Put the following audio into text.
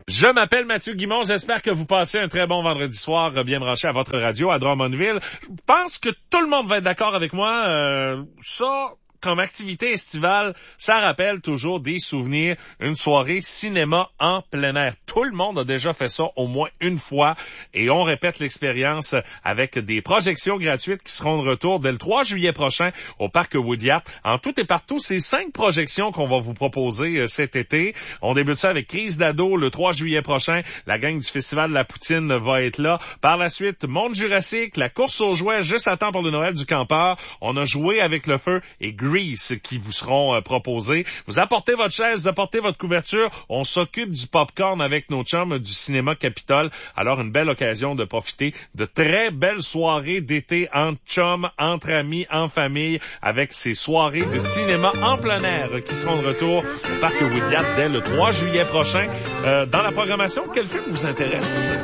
Je m'appelle Mathieu Guimond, j'espère que vous passez un très bon vendredi soir bien branché à votre radio à Drummondville. Je pense que tout le monde va être d'accord avec moi, comme activité estivale, ça rappelle toujours des souvenirs, une soirée cinéma en plein air. Tout le monde a déjà fait ça au moins une fois et on répète l'expérience avec des projections gratuites qui seront de retour dès le 3 juillet prochain au Parc Woodyard. En tout et partout, c'est 5 projections qu'on va vous proposer cet été. On débute ça avec Crise d'ado le 3 juillet prochain. La gang du Festival de la Poutine va être là. Par la suite, Monde Jurassique, la course aux jouets juste à temps pour le Noël du campeur. On a joué avec le feu et Grease qui vous seront proposés. Vous apportez votre chaise, vous apportez votre couverture. On s'occupe du popcorn avec nos chums du cinéma Capitole. Alors, une belle occasion de profiter de très belles soirées d'été entre chums, entre amis, en famille, avec ces soirées de cinéma en plein air qui seront de retour au Parc Woodyard dès le 3 juillet prochain. Dans la programmation, quel film vous intéresse?